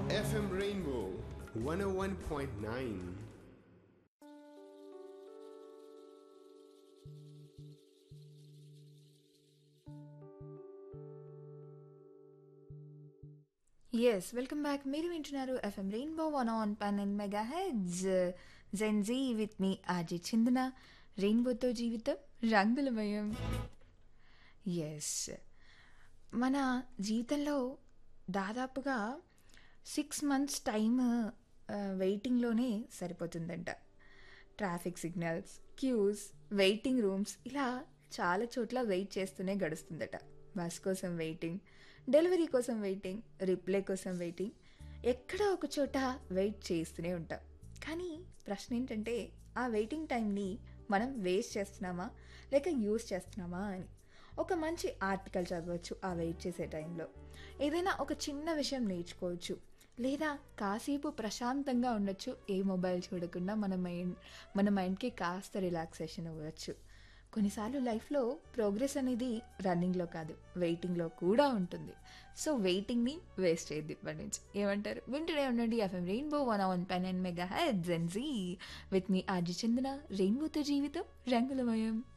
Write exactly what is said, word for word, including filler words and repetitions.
F M Rainbow one oh one point nine. Yes welcome back. మీరు వింటున్నారు FM rainbow one on పన్నెండు mega heads Gen Z with me Aussie చిందన. రెయిన్బోతో జీవితం రంగులమయం. Yes, మన జీవితంలో దాదాపుగా six months time వెయిటింగ్లోనే సరిపోతుందంట. Traffic signals, cues, waiting rooms, ఇలా చాలా చోట్ల వెయిట్ చేస్తూనే గడుస్తుందట. బస్ కోసం వెయిటింగ్, డెలివరీ కోసం వెయిటింగ్, రిప్లై కోసం వెయిటింగ్, ఎక్కడో ఒక చోట వెయిట్ చేస్తూనే ఉంటాం. కానీ ప్రశ్న ఏంటంటే, ఆ వెయిటింగ్ టైంని మనం వేస్ట్ చేస్తున్నామా లేక యూస్ చేస్తున్నామా అని. ఒక మంచి ఆర్టికల్ చదవచ్చు ఆ వెయిట్ చేసే టైంలో, ఏదైనా ఒక చిన్న విషయం నేర్చుకోవచ్చు, లేదా కాసేపు ప్రశాంతంగా ఉండొచ్చు. ఏ మొబైల్ చూడకుండా మన మైండ్ మన మైండ్కి కాస్త రిలాక్సేషన్ ఇవ్వచ్చు. కొన్నిసార్లు లైఫ్లో ప్రోగ్రెస్ అనేది రన్నింగ్లో కాదు, వెయిటింగ్లో కూడా ఉంటుంది. సో వెయిటింగ్ని వేస్ట్ చేయద్దు ఇప్పటి నుంచి. ఏమంటారు? వింటూనే ఉండండి FM rainbow one one pen and mega head Gen Z with me RG చందన. రెయిన్బోతో జీవితం రంగులమయం.